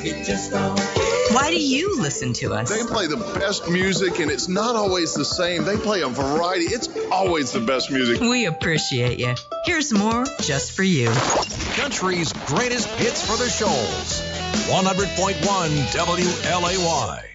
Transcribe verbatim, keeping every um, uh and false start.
It just don't fit. Why do you listen to us? They play the best music, and it's not always the same. They play a variety. It's always the best music. We appreciate you. Here's more just for you. Country's greatest hits for the shoals. one hundred point one W L A Y.